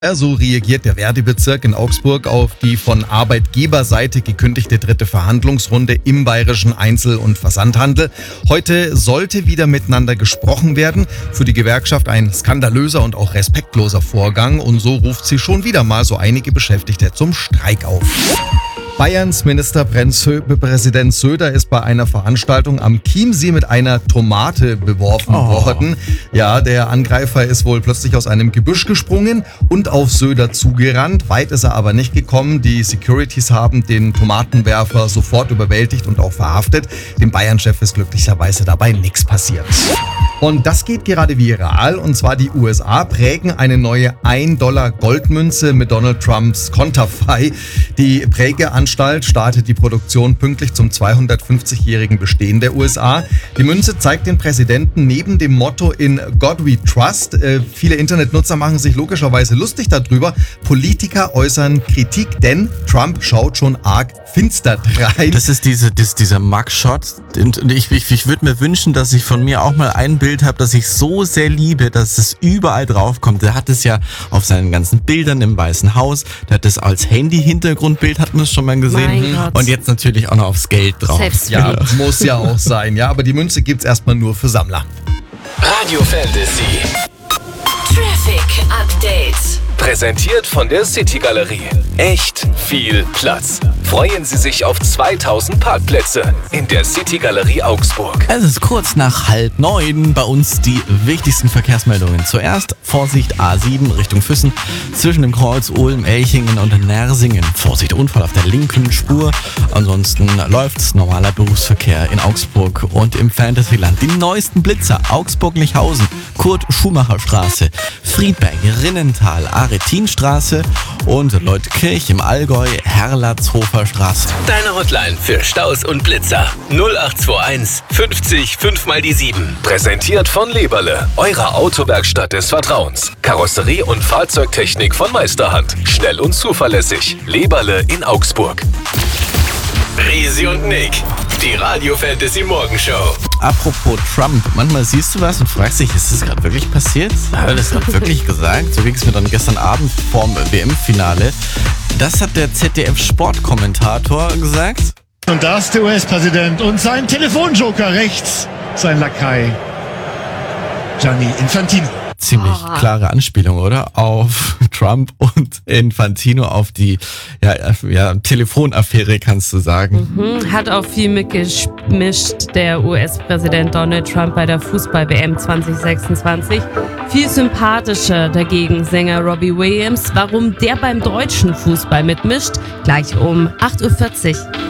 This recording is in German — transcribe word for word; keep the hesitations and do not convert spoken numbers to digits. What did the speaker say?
So reagiert der Verdi-Bezirk in Augsburg auf die von Arbeitgeberseite gekündigte dritte Verhandlungsrunde im bayerischen Einzel- und Versandhandel. Heute sollte wieder miteinander gesprochen werden. Für die Gewerkschaft ein skandalöser und auch respektloser Vorgang. Und so ruft sie schon wieder mal so einige Beschäftigte zum Streik auf. Bayerns Ministerpräsident Söder ist bei einer Veranstaltung am Chiemsee mit einer Tomate beworfen oh. worden. Ja, der Angreifer ist wohl plötzlich aus einem Gebüsch gesprungen und auf Söder zugerannt. Weit ist er aber nicht gekommen. Die Securities haben den Tomatenwerfer sofort überwältigt und auch verhaftet. Dem Bayern-Chef ist glücklicherweise dabei nichts passiert. Und das geht gerade viral, und zwar die U S A prägen eine neue ein Dollar Goldmünze mit Donald Trumps Konterfei. Die Prägeanstalt startet die Produktion pünktlich zum zweihundertfünfzigjährigen Bestehen der U S A. Die Münze zeigt den Präsidenten neben dem Motto In God We Trust. Äh, viele Internetnutzer machen sich logischerweise lustig darüber. Politiker äußern Kritik, denn Trump schaut schon arg finster drein. Das ist diese, das, dieser Mugshot. Und ich, ich, ich würde mir wünschen, dass ich von mir auch mal ein Bild habe, das ich so sehr liebe, dass es überall draufkommt. Der hat es ja auf seinen ganzen Bildern im Weißen Haus. Der hat es als Handy-Hintergrundbild, hat man es schon mal gesehen. Und jetzt natürlich auch noch aufs Geld drauf. Ja, muss ja auch sein. Ja, aber die Münze gibt's erstmal nur für Sammler. Radio Fantasy. Traffic Update. Präsentiert von der City Galerie. Echt viel Platz. Freuen Sie sich auf zweitausend Parkplätze in der City Galerie Augsburg. Es ist kurz nach halb neun. Bei uns die wichtigsten Verkehrsmeldungen. Zuerst Vorsicht A sieben Richtung Füssen zwischen dem Kreuz Ulm, Elchingen und Nersingen. Vorsicht, Unfall auf der linken Spur. Ansonsten läuft's normaler Berufsverkehr in Augsburg und im Fantasyland. Die neuesten Blitzer Augsburg-Lichhausen, Kurt-Schumacher-Straße, Friedberg, Rinnental, Aretinstraße und Leutkirch im Allgäu, Herlatzhofer Straße. Deine Hotline für Staus und Blitzer null acht zwei eins fünfzig fünf mal die sieben. Präsentiert von Leberle, eurer Autowerkstatt des Vertrauens. Karosserie und Fahrzeugtechnik von Meisterhand. Schnell und zuverlässig. Leberle in Augsburg. Risi und Nick, die Radio Fantasy Morgenshow. Apropos Trump, manchmal siehst du was und fragst dich, ist das gerade wirklich passiert? Hat er das gerade wirklich gesagt? So ging es mir dann gestern Abend vorm W M-Finale. Das hat der Z D F-Sportkommentator gesagt. Und da ist der U S-Präsident und sein Telefonjoker rechts, sein Lakai, Gianni Infantino. Ziemlich klare Anspielung, oder? Auf Trump und Infantino, auf die ja, ja, Telefonaffäre, kannst du sagen. Mhm, hat auch viel mitgemischt, der U S-Präsident Donald Trump bei der Fußball-W M zwanzig sechsundzwanzig. Viel sympathischer dagegen Sänger Robbie Williams. Warum der beim deutschen Fußball mitmischt? Gleich um acht Uhr vierzig.